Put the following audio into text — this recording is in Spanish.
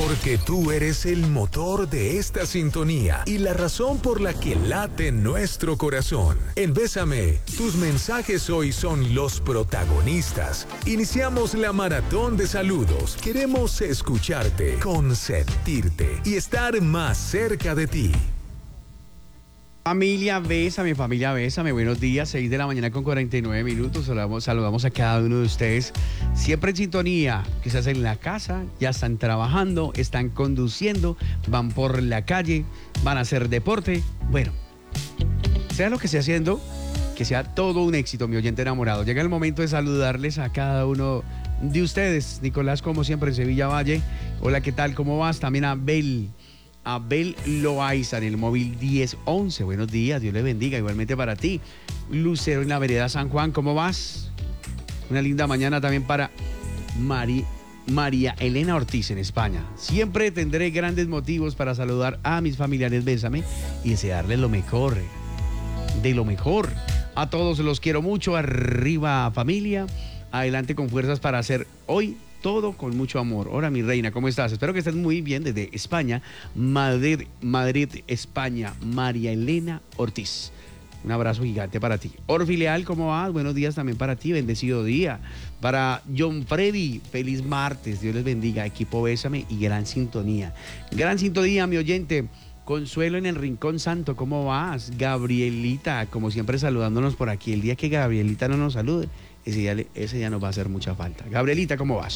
Porque tú eres el motor de esta sintonía y la razón por la que late nuestro corazón. En Bésame, tus mensajes hoy son los protagonistas. Iniciamos la maratón de saludos. Queremos escucharte, consentirte y estar más cerca de ti. Familia, bésame, buenos días, 6 de la mañana con 49 minutos, saludamos a cada uno de ustedes, siempre en sintonía, quizás en la casa, ya están trabajando, están conduciendo, van por la calle, van a hacer deporte, bueno, sea lo que esté haciendo, que sea todo un éxito, mi oyente enamorado. Llega el momento de saludarles a cada uno de ustedes. Nicolás, como siempre, en Sevilla Valle, hola, ¿qué tal? ¿Cómo vas? También a Abel Loaiza en el móvil 1011. Buenos días, Dios le bendiga. Igualmente para ti. Lucero en la vereda San Juan, ¿cómo vas? Una linda mañana también para María Elena Ortiz en España. Siempre tendré grandes motivos para saludar a mis familiares. Bésame y desearles lo mejor, de lo mejor. A todos los quiero mucho. Arriba, familia. Adelante con fuerzas para hacer hoy todo con mucho amor. Hola, mi reina, ¿cómo estás? Espero que estés muy bien desde España, Madrid, España. María Elena Ortiz. Un abrazo gigante para ti. Orfi Leal, ¿cómo vas? Buenos días también para ti, bendecido día. Para John Freddy, feliz martes, Dios les bendiga. Equipo Bésame y gran sintonía. Gran sintonía, mi oyente. Consuelo en el Rincón Santo, ¿cómo vas? Gabrielita, como siempre saludándonos por aquí. El día que Gabrielita no nos salude, ese día nos va a hacer mucha falta. Gabrielita, ¿cómo vas?